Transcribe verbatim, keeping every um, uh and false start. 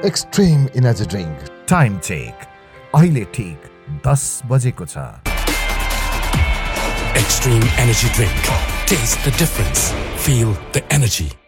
Extreme energy drink. Time check अहिले ठीक दस बजेको छ। Extreme Energy Drink. Taste the difference. Feel the energy.